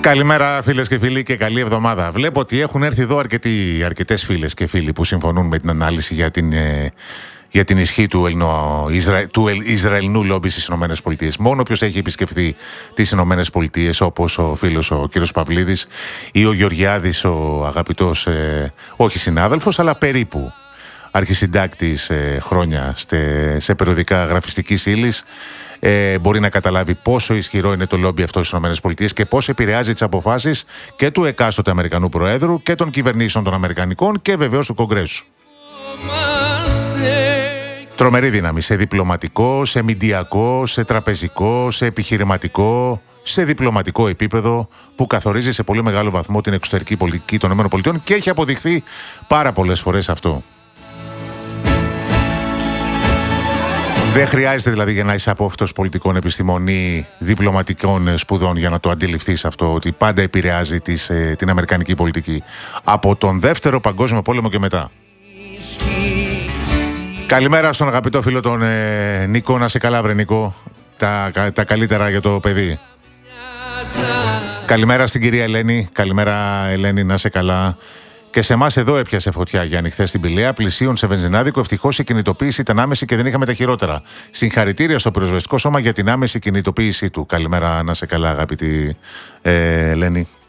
Καλημέρα φίλες και φίλοι και καλή εβδομάδα. Βλέπω ότι έχουν έρθει εδώ αρκετές φίλες και φίλοι που συμφωνούν με την ανάλυση για την ισχύ του Ισραηλινού λόμπι στις ΗΠΑ. Μόνο όποιος έχει επισκεφθεί τις ΗΠΑ, όπως ο φίλος ο κύριος Παυλίδης ή ο Γεωργιάδης, ο αγαπητός, όχι συνάδελφος, αλλά περίπου αρχισυντάκτης χρόνια σε περιοδικά γραφιστικής ύλης, μπορεί να καταλάβει πόσο ισχυρό είναι το λόμπι αυτό στις ΗΠΑ και πώς επηρεάζει τις αποφάσεις και του εκάστοτε Αμερικανού Προέδρου και των κυβερνήσεων των Αμερικανικών και βεβαίως του Κογκρέσου. Τρομερή δύναμη σε διπλωματικό, σε μηντιακό, σε τραπεζικό, σε επιχειρηματικό, σε διπλωματικό επίπεδο, που καθορίζει σε πολύ μεγάλο βαθμό την εξωτερική πολιτική των ΗΠΑ και έχει αποδειχθεί πάρα πολλές φορές αυτό. Δεν χρειάζεται δηλαδή για να είσαι απόφυτος πολιτικών επιστημών ή διπλωματικών σπουδών για να το αντιληφθείς αυτό, ότι πάντα επηρεάζει την αμερικανική πολιτική από τον Δεύτερο Παγκόσμιο Πόλεμο και μετά. Καλημέρα στον αγαπητό φίλο τον Νίκο. Να σε καλά βρε Νίκο. Τα καλύτερα για το παιδί. Καλημέρα στην κυρία Ελένη. Καλημέρα Ελένη, να σε καλά. Και σε εμάς εδώ έπιασε φωτιά, Γιάννη, χθες στην Πηλαία, πλησίων σε βενζινάδικο. Ευτυχώς η κινητοποίηση ήταν άμεση και δεν είχαμε τα χειρότερα. Συγχαρητήρια στο πυροσβεστικό σώμα για την άμεση κινητοποίησή του. Καλημέρα, να σε καλά, αγαπητή Ελένη.